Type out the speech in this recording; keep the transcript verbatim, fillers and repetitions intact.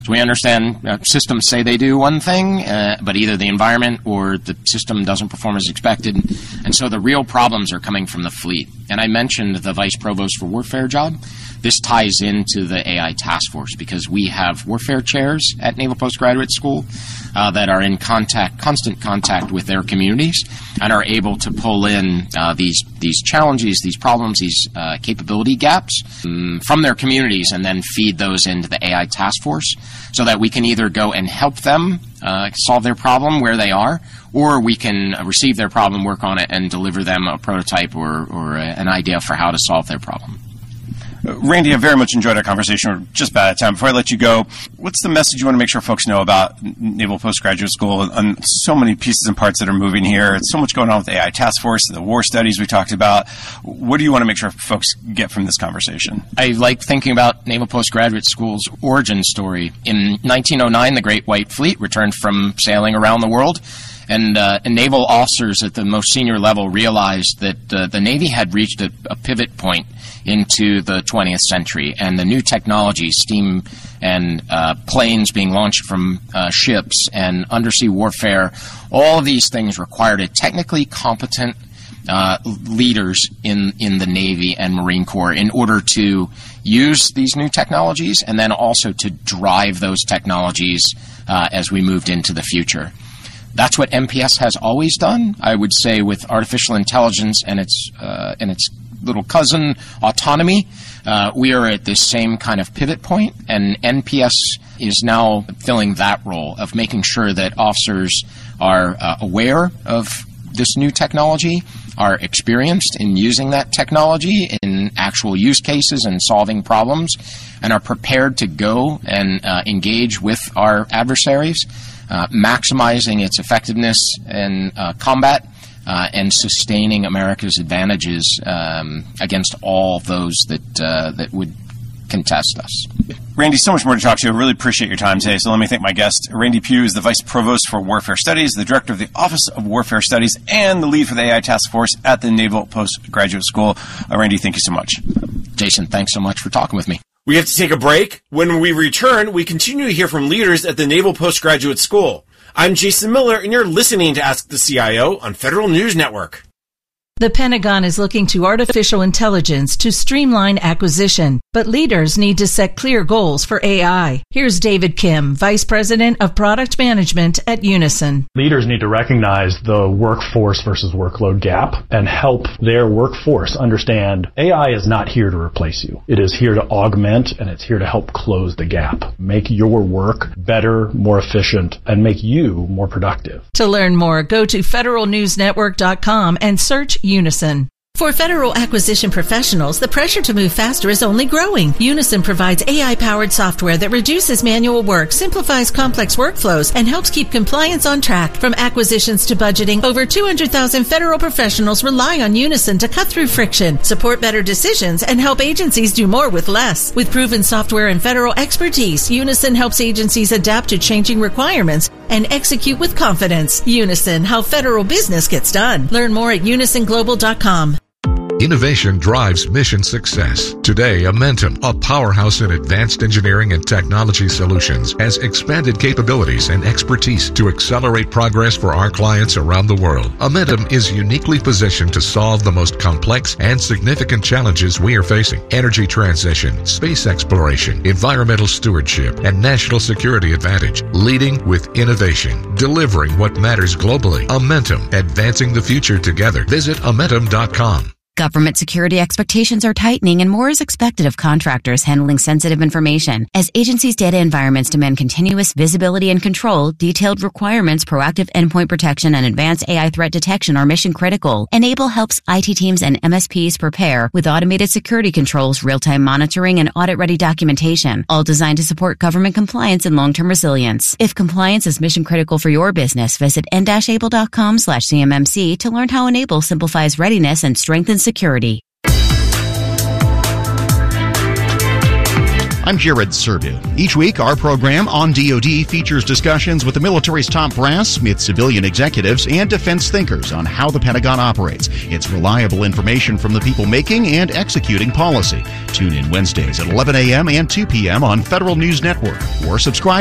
So we understand uh, systems say they do one thing, uh, but either the environment or the system doesn't perform as expected. And so the real problems are coming from the fleet. And I mentioned the Vice Provost for Warfare job. This ties into the A I task force because we have warfare chairs at Naval Postgraduate School uh, that are in contact, constant contact with their communities and are able to pull in uh, these these challenges, these problems, these uh, capability gaps um, from their communities and then feed those into the A I task force so that we can either go and help them uh, solve their problem where they are, or we can uh, receive their problem, work on it, and deliver them a prototype or, or a, an idea for how to solve their problem. Randy, I very much enjoyed our conversation. We're just about out of time. Before I let you go, what's the message you want to make sure folks know about Naval Postgraduate School and so many pieces and parts that are moving here? It's so much going on with the A I Task Force, the war studies we talked about. What do you want to make sure folks get from this conversation? I like thinking about Naval Postgraduate School's origin story. In nineteen oh nine, the Great White Fleet returned from sailing around the world. And, uh, and naval officers at the most senior level realized that uh, the Navy had reached a, a pivot point into the twentieth century, and the new technology, steam and uh, planes being launched from uh, ships and undersea warfare, all of these things required a technically competent uh, leaders in, in the Navy and Marine Corps in order to use these new technologies and then also to drive those technologies uh, as we moved into the future. That's what N P S has always done. I would say with artificial intelligence and its uh, and its little cousin autonomy, uh, we are at this same kind of pivot point, and N P S is now filling that role of making sure that officers are uh, aware of this new technology, are experienced in using that technology in actual use cases and solving problems, and are prepared to go and uh, engage with our adversaries, Uh, maximizing its effectiveness in uh, combat uh, and sustaining America's advantages um, against all those that uh, that would contest us. Randy, so much more to talk to you. I really appreciate your time today. So let me thank my guest. Randy Pugh is the Vice Provost for Warfare Studies, the Director of the Office of Warfare Studies, and the lead for the A I Task Force at the Naval Postgraduate School. Uh, Randy, thank you so much. Jason, thanks so much for talking with me. We have to take a break. When we return, we continue to hear from leaders at the Naval Postgraduate School. I'm Jason Miller, and you're listening to Ask the C I O on Federal News Network. The Pentagon is looking to artificial intelligence to streamline acquisition, but leaders need to set clear goals for A I. Here's David Kim, Vice President of Product Management at Unison. Leaders need to recognize the workforce versus workload gap and help their workforce understand A I is not here to replace you. It is here to augment, and it's here to help close the gap. Make your work better, more efficient, and make you more productive. To learn more, go to federal news network dot com and search Unison. For federal acquisition professionals, the pressure to move faster is only growing. Unison provides A I-powered software that reduces manual work, simplifies complex workflows, and helps keep compliance on track. From acquisitions to budgeting, over two hundred thousand federal professionals rely on Unison to cut through friction, support better decisions, and help agencies do more with less. With proven software and federal expertise, Unison helps agencies adapt to changing requirements and execute with confidence. Unison, how federal business gets done. Learn more at unison global dot com. Innovation drives mission success. Today, Amentum, a powerhouse in advanced engineering and technology solutions, has expanded capabilities and expertise to accelerate progress for our clients around the world. Amentum is uniquely positioned to solve the most complex and significant challenges we are facing: energy transition, space exploration, environmental stewardship, and national security advantage. Leading with innovation, delivering what matters globally. Amentum, advancing the future together. Visit amentum dot com. Government security expectations are tightening, and more is expected of contractors handling sensitive information. As agencies' data environments demand continuous visibility and control, detailed requirements, proactive endpoint protection, and advanced A I threat detection are mission critical. Enable helps I T teams and M S Ps prepare with automated security controls, real-time monitoring, and audit-ready documentation, all designed to support government compliance and long-term resilience. If compliance is mission critical for your business, visit n dash able dot com slash C M M C to learn how Enable simplifies readiness and strengthens security. I'm Jared Serbu. Each week, our program on D O D features discussions with the military's top brass, with civilian executives, and defense thinkers on how the Pentagon operates. It's reliable information from the people making and executing policy. Tune in Wednesdays at eleven a.m. and two p.m. on Federal News Network, or subscribe